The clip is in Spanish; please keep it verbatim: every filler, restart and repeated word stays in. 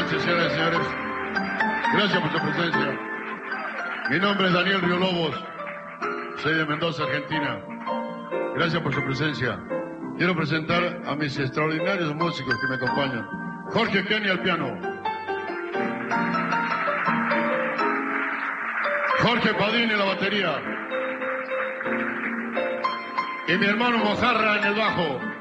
noches, señoras y señores. Gracias por su presencia. Mi nombre es Daniel Río Lobos. Soy de Mendoza, Argentina. Gracias por su presencia. Quiero presentar a mis extraordinarios músicos que me acompañan. Jorge Kenny al piano. Jorge Padín en la batería. Y mi hermano Mojarra en el bajo.